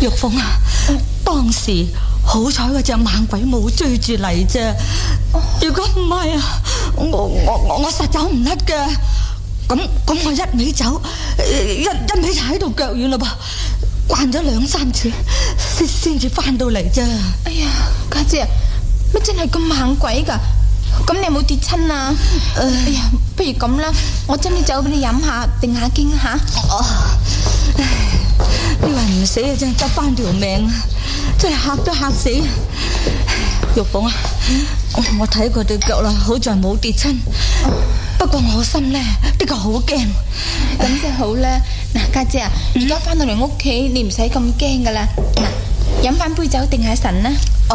玉鳳啊，當時好彩嗰隻猛鬼冇追住嚟啫，如果唔係啊，我實走唔甩嘅。咁我一味走，一味就喺度腳軟嘞噃，慣咗2、3次先至翻到嚟啫。 哎呀，家姐，乜真係咁猛鬼噶？咁你有冇跌親啊？哎呀，不如咁啦，我斟啲酒俾你飲下，定下驚吓。 你話唔死啊，真係執翻條命，真係嚇都嚇死。玉鳳啊，我睇佢對腳啦，好在冇跌親。不過我心呢，的確好驚。 咁就好啦。嗱，家姐啊，而家翻到嚟屋企，你唔使咁驚噶啦。嗱，飲翻杯酒定下神啦。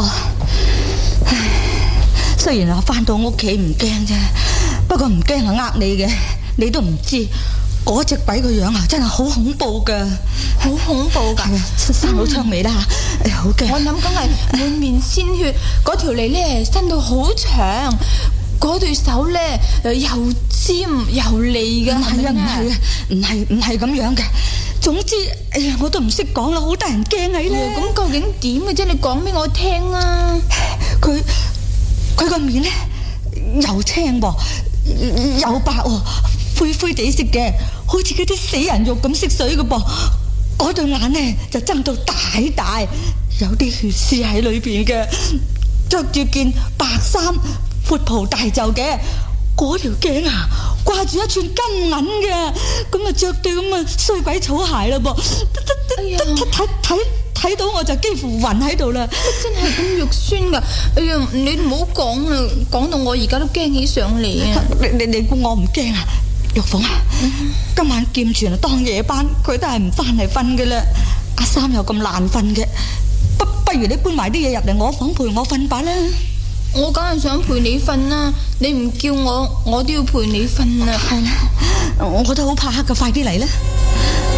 雖然我翻到屋企唔驚啫，不過唔驚係呃你嘅，你都唔知嗰隻鬼個樣啊，真係好恐怖噶。 好恐怖噶， 生到槍尾啦吓，好驚。 我諗梗係滿面鮮血，嗰條脷咧伸到好長，嗰對手咧又尖又利噶。唔係咁樣嘅。總之，哎呀，我都唔識講啦，好得人驚起咧。 咁究竟點嘅啫？你講俾我聽啊！ 佢個面咧又青噃，又白喎，灰灰地色嘅，好似嗰啲死人肉咁色水嘅噃。嗰對眼咧就睜到大大，有啲血絲喺裏邊嘅，着住件白衫，闊袍大袖嘅，嗰條頸啊掛住一串金銀嘅，咁啊着對咁啊衰鬼草鞋啦噃。睇到我就幾乎暈喺度啦！ 真係咁肉酸噶！哎呀，你唔好講啦，講到我而家都驚起上嚟啊！ 你估我唔驚啊？玉鳳啊，今晚劍傳當夜班，佢都係唔翻嚟瞓嘅啦。阿三又咁難瞓嘅，不如你搬埋啲嘢入嚟我房陪我瞓吧啦。 我梗係想陪你瞓啦，你唔叫我都要陪你瞓啊！ 係啦，我都好怕黑噶，快啲嚟啦！